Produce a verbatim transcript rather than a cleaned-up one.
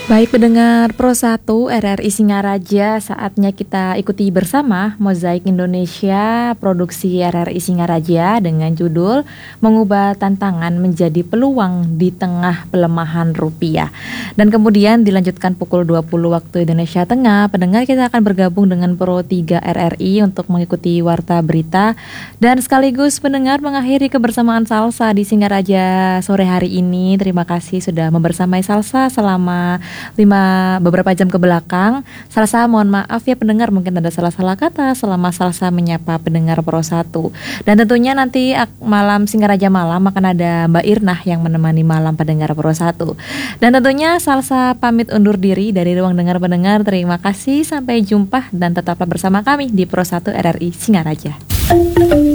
Baik pendengar Pro satu R R I Singaraja, saatnya kita ikuti bersama Mozaik Indonesia produksi R R I Singaraja dengan judul Mengubah Tantangan Menjadi Peluang di Tengah Pelemahan Rupiah. Dan kemudian dilanjutkan pukul dua puluh waktu Indonesia Tengah. Pendengar, kita akan bergabung dengan Pro tiga R R I untuk mengikuti warta berita dan sekaligus pendengar mengakhiri kebersamaan Salsa di Singaraja sore hari ini. Terima kasih sudah membersamai Salsa selama lima beberapa jam ke belakang. Salsa mohon maaf ya pendengar, mungkin ada salah-salah kata selama Salsa menyapa pendengar Pro satu. Dan tentunya nanti malam Singaraja malam akan ada Mbak Irnah yang menemani malam pendengar Pro satu. Dan tentunya Salsa pamit undur diri dari ruang dengar pendengar. Terima kasih, sampai jumpa dan tetaplah bersama kami di Pro satu R R I Singaraja.